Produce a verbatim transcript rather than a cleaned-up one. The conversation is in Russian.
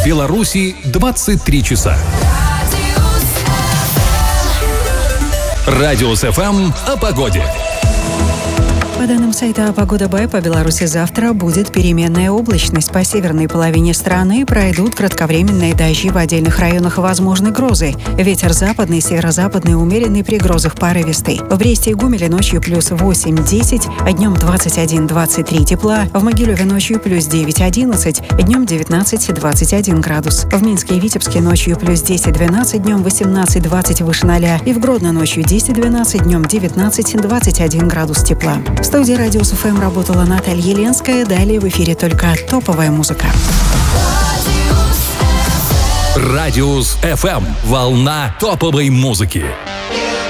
В Беларуси двадцать три часа. Радиус эф эм о погоде. По данным сайта «Погода Бай», по Беларуси завтра будет переменная облачность. По северной половине страны пройдут кратковременные дожди, в отдельных районах возможны грозы. Ветер западный, северо-западный, умеренный, при грозах порывистый. В Бресте и Гомеле ночью плюс восемь-десять, а днем двадцать один - двадцать три тепла. В Могилеве ночью плюс девять-одиннадцать, днем девятнадцать - двадцать один градус. В Минске и Витебске ночью плюс десять-двенадцать, днем восемнадцать-двадцать выше ноля. И в Гродно ночью десять-двенадцать, днем девятнадцать - двадцать один градус тепла. В студии Радиус эф эм работала Наталья Еленская. Далее в эфире только топовая музыка. Радиус эф эм. Волна топовой музыки.